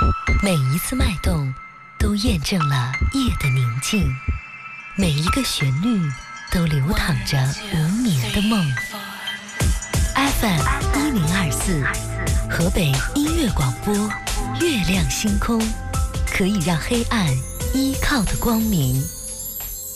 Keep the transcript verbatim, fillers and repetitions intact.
每一次脉动都验证了夜的宁静，每一个旋律都流淌着无眠的梦。F M 一零二四，河北音乐广播，月亮星空，可以让黑暗依靠的光明。